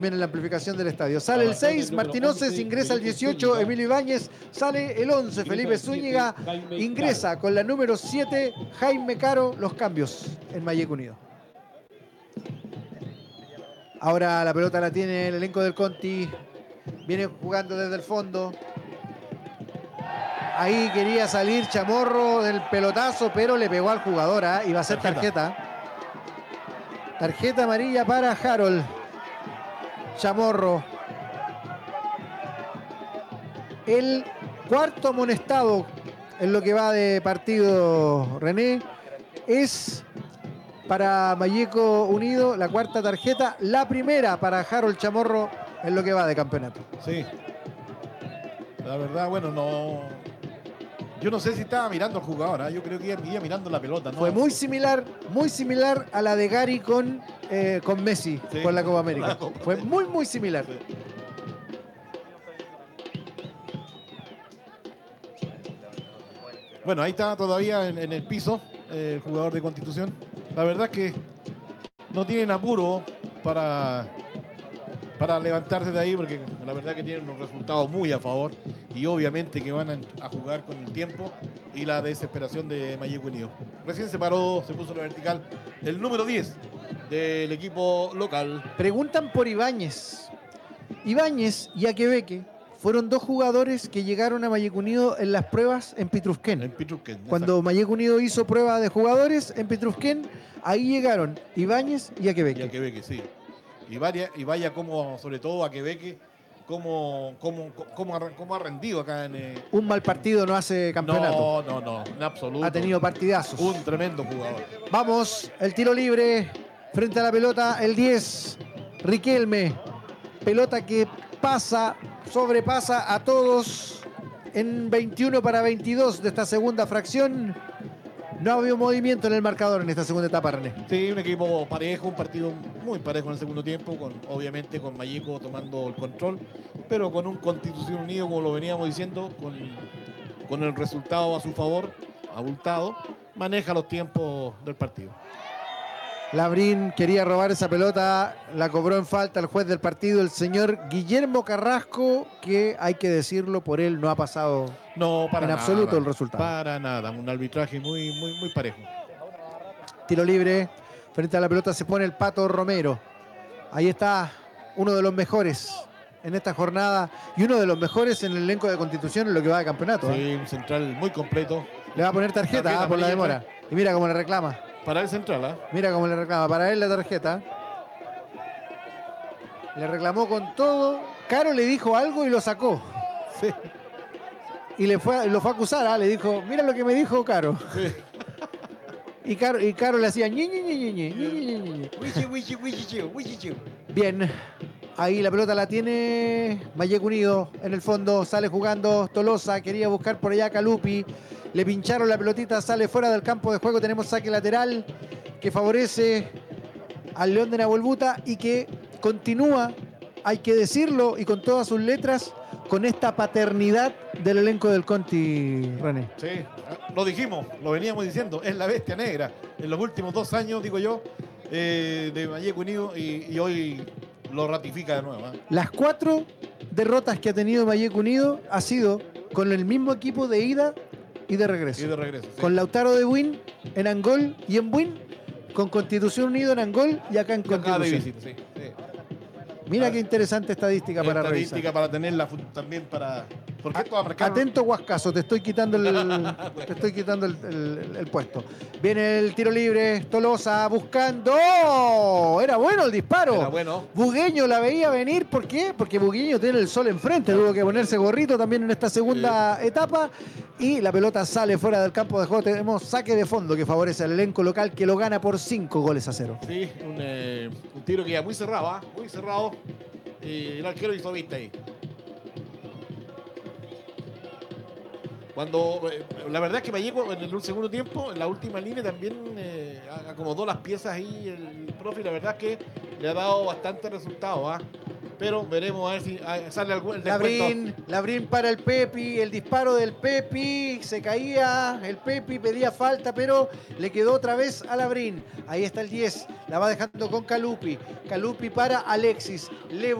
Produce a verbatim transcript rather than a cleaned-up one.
Viene la amplificación del estadio. Sale el seis, Martínez, ingresa el dieciocho, Emilio Ibáñez, sale el once, Felipe Zúñiga, ingresa con la número siete, Jaime Caro. Los cambios en Malleco Unido. Ahora la pelota la tiene el elenco del Conti, viene jugando desde el fondo. Ahí quería salir Chamorro del pelotazo, pero le pegó al jugador, ¿eh? Y va a ser tarjeta. Tarjeta amarilla para Harold Chamorro. El cuarto amonestado en lo que va de partido, René, es para Malleco Unido, la cuarta tarjeta, la primera para Harold Chamorro en lo que va de campeonato. Sí. La verdad, bueno, no... Yo no sé si estaba mirando al jugador, ¿eh? Yo creo que iba, iba mirando la pelota, ¿no? Fue muy similar, muy similar a la de Gary con, eh, con Messi, sí, con la Copa América. La Copa. Fue muy, muy similar. Sí. Bueno, ahí está todavía en, en el piso eh, el jugador de Constitución. La verdad es que no tienen apuro para, para levantarse de ahí, porque la verdad que tienen unos resultados muy a favor y obviamente que van a, a jugar con el tiempo y la desesperación de Malleco Unido. Recién se paró, se puso la vertical el número diez del equipo local. Preguntan por Ibáñez. Ibáñez y Akebeque fueron dos jugadores que llegaron a Malleco Unido en las pruebas en Pitrusquén. En Pitrusquén. Cuando exacto. Malleco Unido hizo prueba de jugadores en Pitrusquén, ahí llegaron Ibáñez y Akebeque. Y Akebeque, sí. Y vaya, y vaya como, sobre todo Akebeque, cómo, cómo, cómo, cómo ha rendido acá en... Eh... Un mal partido no hace campeonato. No, no, no, en absoluto. Ha tenido partidazos. Un tremendo jugador. Vamos, el tiro libre, frente a la pelota, el diez, Riquelme. Pelota que pasa, sobrepasa a todos en veintiuno para veintidós de esta segunda fracción. No ha habido movimiento en el marcador en esta segunda etapa, René. Sí, un equipo parejo, un partido muy parejo en el segundo tiempo, con, obviamente con Malleco tomando el control, pero con un Constitución Unido, como lo veníamos diciendo, con, con el resultado a su favor, abultado, maneja los tiempos del partido. Labrín quería robar esa pelota, la cobró en falta el juez del partido, el señor Guillermo Carrasco, que hay que decirlo, por él no ha pasado no, para en nada, absoluto el resultado. Para nada, un arbitraje muy, muy, muy parejo. Tiro libre, frente a la pelota se pone el Pato Romero. Ahí está uno de los mejores en esta jornada y uno de los mejores en el elenco de Constitución en lo que va de campeonato. Sí, ¿eh? Un central muy completo. Le va a poner tarjeta, tarjeta ah, por la demora. Y mira cómo le reclama. Para el central, ¿eh? Mira cómo le reclama. Para él la tarjeta. Le reclamó con todo. Caro le dijo algo y lo sacó. Sí. Y le fue, lo fue a acusar. ¿eh? Le dijo, mira lo que me dijo Caro. Sí. Y Caro, y Caro le hacía ñi, ñi, ñi, ñi, ñi, ñi, ñi. Bien. Ahí la pelota la tiene Malleco Unido. En el fondo sale jugando Tolosa. Quería buscar por allá a Calupi. Le pincharon la pelotita, sale fuera del campo de juego. Tenemos saque lateral que favorece al León de Nahuelbuta y que continúa, hay que decirlo, y con todas sus letras, con esta paternidad del elenco del Conti, René. Sí, lo dijimos, lo veníamos diciendo, es la bestia negra. En los últimos dos años, digo yo, eh, de Malleco Unido y, y hoy lo ratifica de nuevo. ¿eh? Las cuatro derrotas que ha tenido Malleco Unido ha sido con el mismo equipo de ida y de regreso. Y de regreso, sí. Con Lautaro de Buin en Angol y en Buin, con Constitución Unido en Angol y acá en Constitución. Acá de visita, sí, sí. Mira ah, qué interesante estadística para revisar. Estadística para tenerla también para... ¿Por qué A, atento, Huascazo, te estoy quitando el, te estoy quitando el, el, el puesto. Viene el tiro libre, Tolosa buscando. ¡Oh! Era bueno el disparo. Era bueno. Bugueño la veía venir, ¿por qué? Porque Bugueño tiene el sol enfrente, tuvo que ponerse gorrito también en esta segunda sí. etapa. Y la pelota sale fuera del campo de juego. Tenemos saque de fondo que favorece al elenco local, que lo gana por cinco goles a cero. Sí, un, eh, un tiro que ya muy cerrado, ¿eh? muy cerrado. Y el arquero hizo vista ahí. Cuando, eh, la verdad es que Malleco en el segundo tiempo, en la última línea también eh, acomodó las piezas ahí el profe, y la verdad es que le ha dado bastante resultado, ¿eh? pero veremos a ver si ah, sale algún el Labrín, descuento. Labrín para el Pepi, el disparo del Pepi, se caía, el Pepi pedía falta, pero le quedó otra vez a Labrín. Ahí está el diez, la va dejando con Calupi, Calupi para Alexis, le